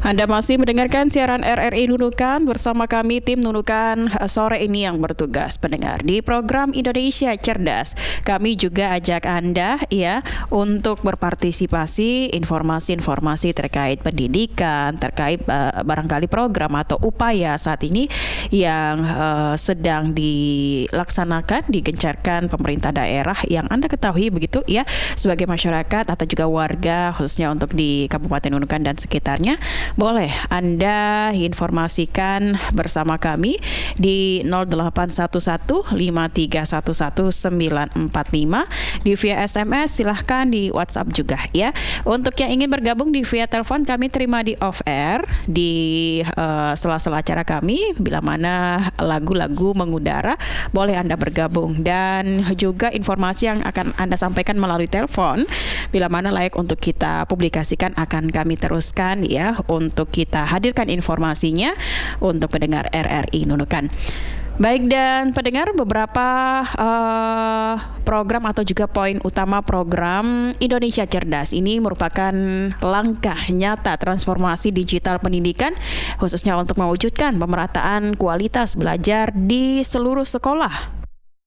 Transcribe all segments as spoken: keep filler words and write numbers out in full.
Anda masih mendengarkan siaran R R I Nunukan bersama kami tim Nunukan sore ini yang bertugas pendengar di program Indonesia Cerdas. Kami juga ajak Anda ya untuk berpartisipasi informasi-informasi terkait pendidikan, terkait uh, barangkali program atau upaya saat ini yang uh, sedang dilaksanakan, digencarkan pemerintah daerah yang Anda ketahui begitu ya sebagai masyarakat atau juga warga khususnya untuk di Kabupaten Nunukan dan sekitarnya. Boleh Anda informasikan bersama kami di nol delapan satu satu lima tiga satu satu sembilan empat lima di via S M S, silahkan di WhatsApp juga ya. Untuk yang ingin bergabung di via telepon, kami terima di off air di uh, sela-sela acara kami bila mana lagu-lagu mengudara, boleh Anda bergabung. Dan juga informasi yang akan Anda sampaikan melalui telepon bila mana layak untuk kita publikasikan akan kami teruskan ya untuk kita hadirkan informasinya untuk pendengar R R I Nunukan. Baik, dan pendengar, beberapa uh, program atau juga poin utama program Indonesia Cerdas ini merupakan langkah nyata transformasi digital pendidikan khususnya untuk mewujudkan pemerataan kualitas belajar di seluruh sekolah.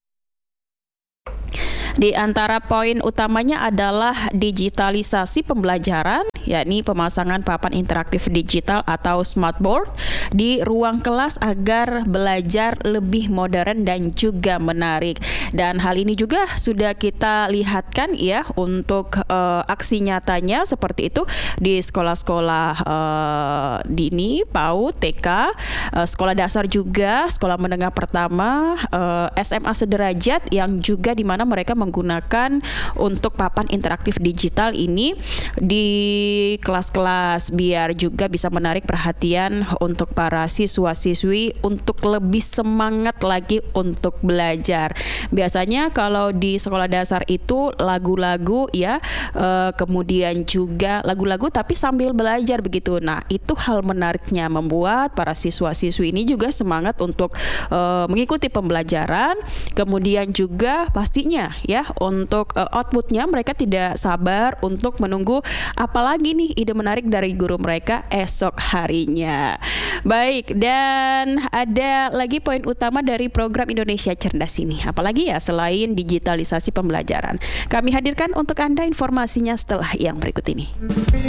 Di antara poin utamanya adalah digitalisasi pembelajaran, yakni pemasangan papan interaktif digital atau smartboard di ruang kelas agar belajar lebih modern dan juga menarik. Dan hal ini juga sudah kita lihatkan ya untuk uh, aksi nyatanya seperti itu di sekolah-sekolah uh, dini, PAUD, T K, uh, sekolah dasar juga, sekolah menengah pertama, uh, S M A sederajat yang juga di mana mereka menggunakan untuk papan interaktif digital ini di kelas-kelas biar juga bisa menarik perhatian untuk para siswa-siswi untuk lebih semangat lagi untuk belajar. Biasanya kalau di sekolah dasar itu lagu-lagu ya, e, kemudian juga lagu-lagu tapi sambil belajar begitu. Nah, itu hal menariknya membuat para siswa-siswi ini juga semangat untuk e, mengikuti pembelajaran. Kemudian juga pastinya ya untuk uh, outputnya mereka tidak sabar untuk menunggu apalagi nih ide menarik dari guru mereka esok harinya. Baik, dan ada lagi poin utama dari program Indonesia Cerdas ini. Apalagi ya selain digitalisasi pembelajaran. Kami hadirkan untuk Anda informasinya setelah yang berikut ini.